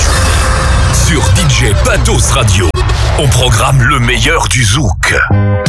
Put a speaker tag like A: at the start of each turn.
A: journée. Sur DJ Patos Radio, on programme le meilleur du zouk.